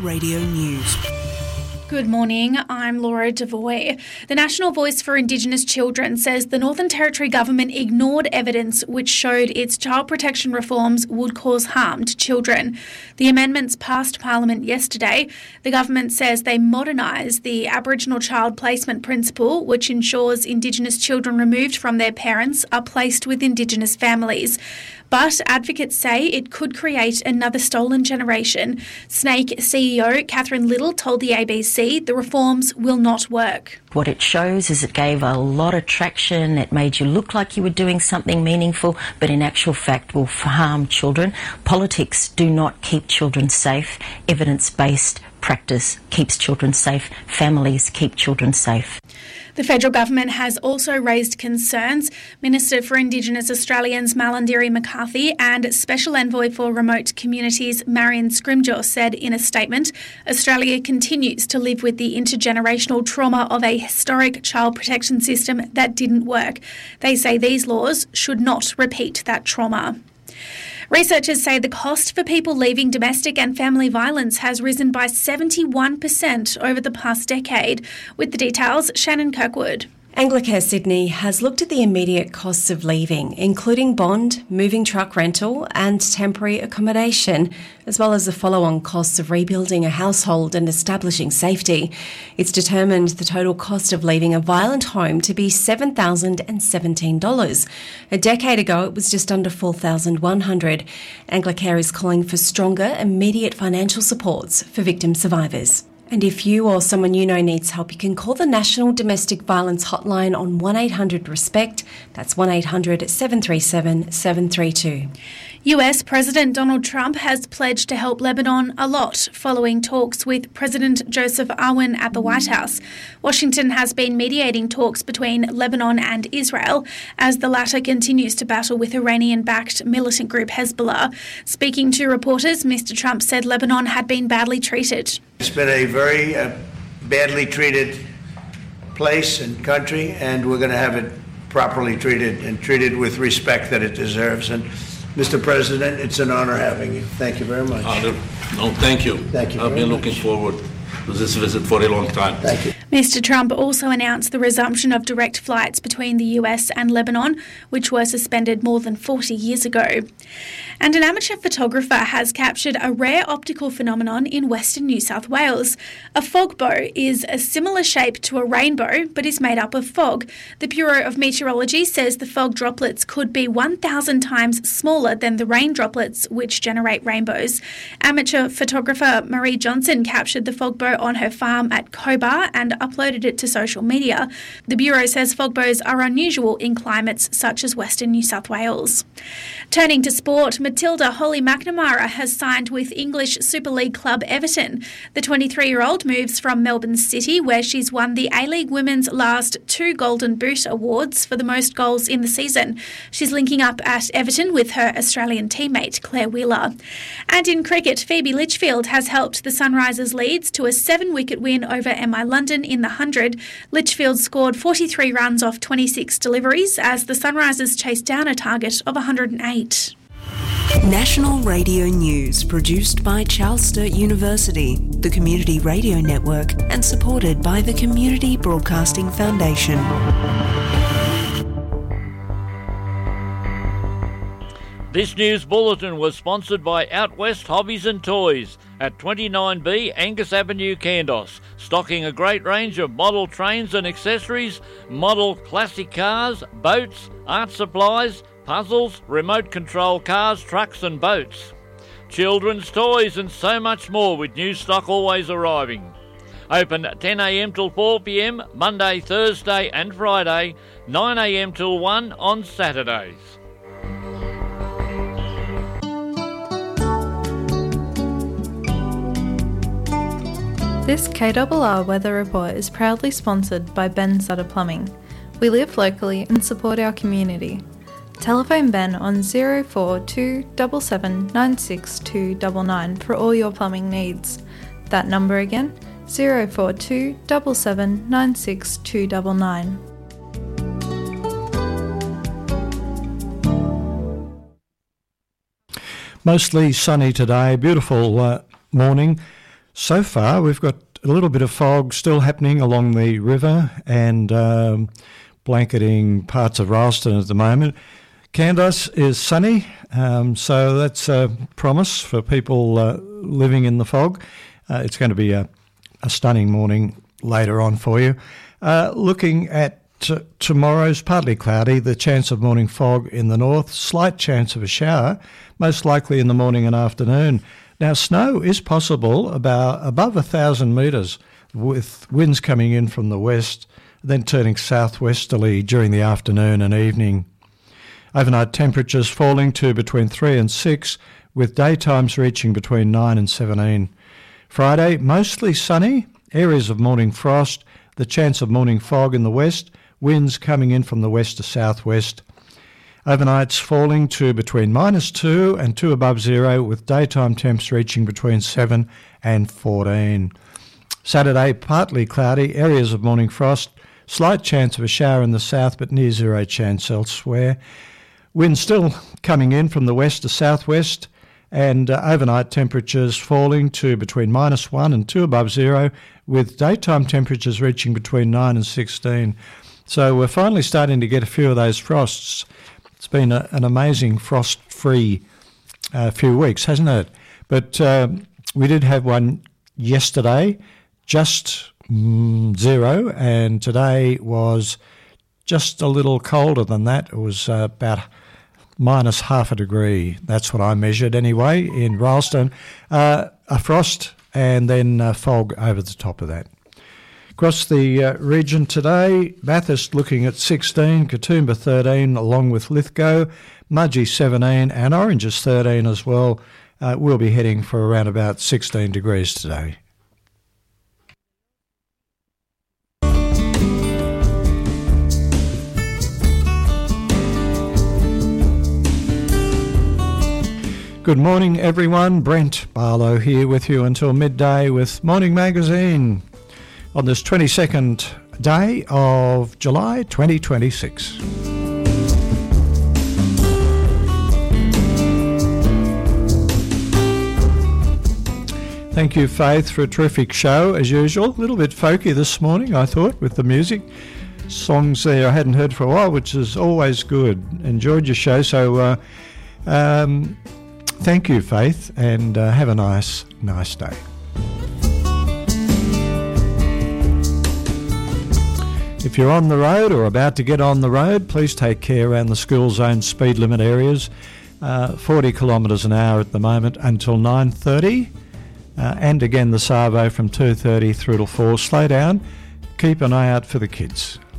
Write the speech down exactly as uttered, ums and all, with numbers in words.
Radio News. Good morning, I'm Laura Devoy. The National Voice for Indigenous Children says the Northern Territory government ignored evidence which showed its child protection reforms would cause harm to children. The amendments passed Parliament yesterday. The government says they modernise the Aboriginal child placement principle, which ensures Indigenous children removed from their parents are placed with Indigenous families. But advocates say it could create another stolen generation. Snake C E O Catherine Little told the A B C the reforms will not work. What it shows is it gave a lot of traction, it made you look like you were doing something meaningful, but in actual fact will harm children. Politics do not keep children safe. Evidence-based practice keeps children safe. Families keep children safe. The federal government has also raised concerns. Minister for Indigenous Australians Malarndirri McCarthy and Special Envoy for Remote Communities Marion Scrimgeour said in a statement, Australia continues to live with the intergenerational trauma of a historic child protection system that didn't work. They say these laws should not repeat that trauma. Researchers say the cost for people leaving domestic and family violence has risen by seventy-one percent over the past decade. With the details, Shannon Kirkwood. Anglicare Sydney has looked at the immediate costs of leaving, including bond, moving truck rental and temporary accommodation, as well as the follow-on costs of rebuilding a household and establishing safety. It's determined the total cost of leaving a violent home to be seven thousand seventeen dollars. A decade ago, it was just under four thousand one hundred dollars. Anglicare is calling for stronger, immediate financial supports for victim survivors. And if you or someone you know needs help, you can call the National Domestic Violence Hotline on one eight hundred RESPECT. That's one eight hundred seven three seven seven three two. U S President Donald Trump has pledged to help Lebanon a lot following talks with President Joseph Aoun at the White House. Washington has been mediating talks between Lebanon and Israel as the latter continues to battle with Iranian-backed militant group Hezbollah. Speaking to reporters, Mister Trump said Lebanon had been badly treated. It's been a very uh, badly treated place and country, and we're going to have it properly treated and treated with respect that it deserves. And Mister President, it's an honor having you. Thank you very much. Uh, no, thank you. Thank you. I've been much. looking forward to this visit for a long time. Thank you. Mister Trump also announced the resumption of direct flights between the U S and Lebanon, which were suspended more than forty years ago. And an amateur photographer has captured a rare optical phenomenon in Western New South Wales. A fog bow is a similar shape to a rainbow, but is made up of fog. The Bureau of Meteorology says the fog droplets could be one thousand times smaller than the rain droplets, which generate rainbows. Amateur photographer Marie Johnson captured the fog bow on her farm at Cobar and uploaded it to social media. The Bureau says fog bows are unusual in climates such as Western New South Wales. Turning to sport, Matilda Holly McNamara has signed with English Super League club Everton. The twenty-three-year-old moves from Melbourne City, where she's won the A-League Women's last two Golden Boot awards for the most goals in the season. She's linking up at Everton with her Australian teammate Claire Wheeler. And in cricket, Phoebe Litchfield has helped the Sunrisers Leeds to a seven-wicket win over M I London in the one hundred. Litchfield scored forty-three runs off twenty-six deliveries as the Sunrisers chased down a target of one hundred eight. National Radio News, produced by Charles Sturt University, the Community Radio Network, and supported by the Community Broadcasting Foundation. This news bulletin was sponsored by Out West Hobbies and Toys at twenty-nine B Angus Avenue, Kandos, stocking a great range of model trains and accessories, model classic cars, boats, art supplies, puzzles, remote control cars, trucks and boats, children's toys and so much more, with new stock always arriving. Open ten a m till four p m Monday, Thursday and Friday, nine a m till one on Saturdays. This K R R Weather Report is proudly sponsored by Ben Sutter Plumbing. We live locally and support our community. Telephone Ben on zero four two seven seven nine six two nine nine for all your plumbing needs. That number again, zero four two seven seven nine six two nine nine. Mostly sunny today, beautiful uh, morning. So far, we've got a little bit of fog still happening along the river and um, blanketing parts of Rylstone at the moment. Candos is sunny, um, so that's a promise for people uh, living in the fog. Uh, it's going to be a, a stunning morning later on for you. Uh, looking at t- tomorrow's partly cloudy, the chance of morning fog in the north, slight chance of a shower, most likely in the morning and afternoon. Now, snow is possible about above one thousand metres with winds coming in from the west, then turning southwesterly during the afternoon and evening. Overnight temperatures falling to between three and six, with daytimes reaching between nine and seventeen. Friday, mostly sunny, areas of morning frost, the chance of morning fog in the west, winds coming in from the west to southwest. Overnights falling to between minus two and two above zero, with daytime temps reaching between seven and fourteen. Saturday, partly cloudy, areas of morning frost, slight chance of a shower in the south, but near zero chance elsewhere. Winds still coming in from the west to southwest, and uh, overnight temperatures falling to between minus one and two above zero, with daytime temperatures reaching between nine and sixteen. So we're finally starting to get a few of those frosts. It's been a, an amazing frost-free uh, few weeks, hasn't it? But uh, we did have one yesterday, just mm, zero, and today was just a little colder than that. It was uh, about minus half a degree. That's what I measured anyway in Rylstone. Uh, a frost and then uh, fog over the top of that. Across the uh, region today, Bathurst looking at sixteen, Katoomba thirteen, along with Lithgow, Mudgee seventeen, and Oranges thirteen as well. Uh, we'll be heading for around about sixteen degrees today. Good morning, everyone. Brent Barlow here with you until midday with Morning Magazine on this twenty-second day of July twenty twenty-six. Thank you, Faith, for a terrific show, as usual. A little bit folky this morning, I thought, with the music. Songs there I hadn't heard for a while, which is always good. Enjoyed your show, so uh, um, thank you, Faith, and uh, have a nice, nice day. If you're on the road or about to get on the road, please take care around the school zone speed limit areas. Uh, forty kilometres an hour at the moment until nine thirty. Uh, and again the Savo from two thirty through till four. Slow down. Keep an eye out for the kids.